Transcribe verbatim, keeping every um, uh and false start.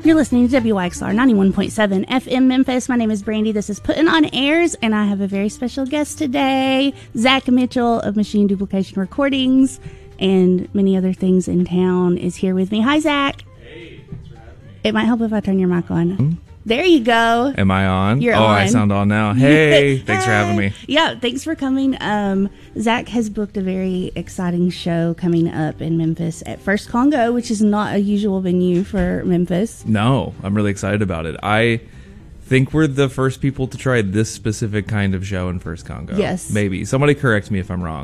You're listening to W Y X R ninety-one point seven F M Memphis. My name is Brandy. This is Putting on Airs, and I have a very special guest today, Zach Mitchell of Machine Duplication Recordings and many other things in town is here with me. Hi, Zach. Hey, thanks for having me. It might help if I turn your mic on. Mm-hmm. There you go. Am I on? You're oh, on. I sound on now. Hey, thanks hey. for having me. Yeah, thanks for coming. Um, Zach has booked a very exciting show coming up in Memphis at First Congo, which is not a usual venue for Memphis. No, I'm really excited about it. I think we're the first people to try this specific kind of show in First Congo. Yes. Maybe. Somebody correct me if I'm wrong.